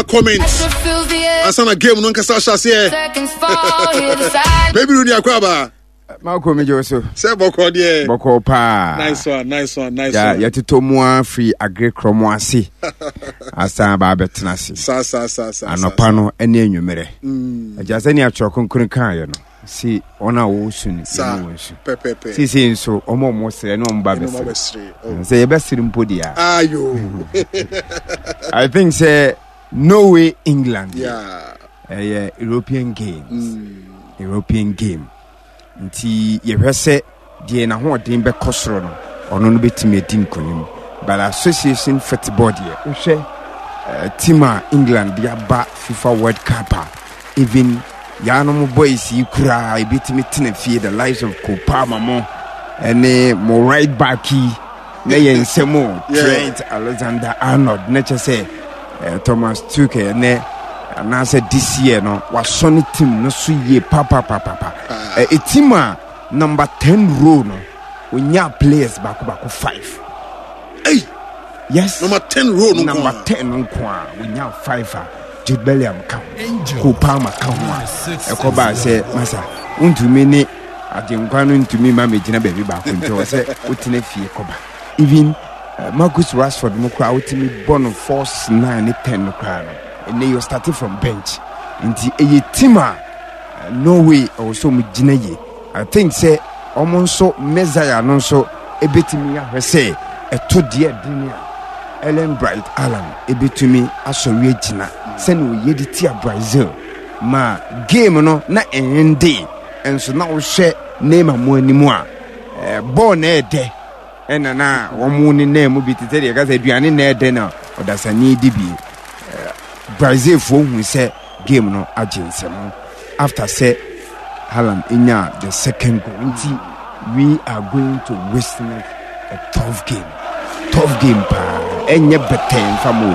our comments. Asana game no nkasa shase here. Baby Rudy Akwaba. Malcolm Joso. Say boko there. Boko pa. Nice one. Ya yetito mua free agri kromo ase. Asa ba betena se. Sa. Anopa no ene enwumere. Aja ni atro konkron kan ye no. Si ona wo suni. Pepe. Si nso omo sere no mba besere. Say ye besere mpodia. Ayo. I think say Norway England. Yeah. European games. European game. Nti yehwese die na ho den be kosoro no ono no betimi edi nkonim but association football die hwe team England dia ba FIFA World Cup even yanom boys yi kura e betimi tena fie the lives of Kopama mo ene mo right back na yensemo Trent Alexander-Arnold na chese Thomas Tuchel ne na say this year no was on team no so ye papa a team number 10 row no onya players back 5. Hey, yes, number 10 row no number 10 no kwa onya 5 Jude Bellingham ka Kopama ka ho e ko ba say masa untumi ni adenkwa no ntumi ma megina baby back nto say otine fie ko ba even Marcus Rashford mo kwa otimi born force 9 10 no kwa no and you started from bench nti eye team Norway also mugina ye I think say omonso Messiah no so ebetimi ahwese eto de adenia Ellen Bright Allen ebetumi asori agina se no yedi tia Brazil ma game no na ende enso na wo hwe Neymar mo animu a ball na ede ena na wo mu ni na mu bitete de ka se aduane na ede na odasani di bi Brazil for who say game no agensem after say Haaland inya the second goal. We are going to witness a tough game pa enye beten famo